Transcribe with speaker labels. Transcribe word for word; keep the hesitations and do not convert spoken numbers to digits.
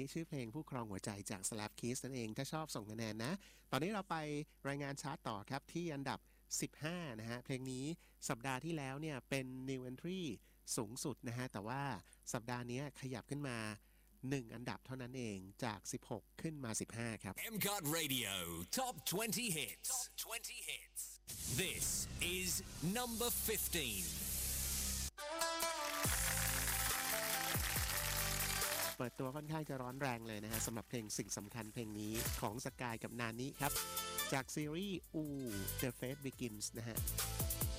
Speaker 1: ชื่อเพลงผู้ครองหัวใจจาก Slap Kiss นั่นเองถ้าชอบส่งคะแนนนะตอนนี้เราไปรายงานชาร์ตต่อครับที่อันดับสิบห้านะฮะเพลงนี้สัปดาห์ที่แล้วเนี่ยเป็น New Entry สูงสุดนะฮะแต่ว่าสัปดาห์นี้ขยับขึ้นมาหนึ่งอันดับเท่านั้นเองจากสิบหกขึ้นมาสิบห้าครับ
Speaker 2: เอ็ม ซี โอ ที Radio Top twenty Hits Top twenty Hits This is number fifteen
Speaker 1: เปิดตัวค่อนข้างจะร้อนแรงเลยนะฮะสำหรับเพลงสิ่งสำคัญเพลงนี้ของสกายกับนานิครับจากซีรีส์ Ooh The Fate Begins นะฮะ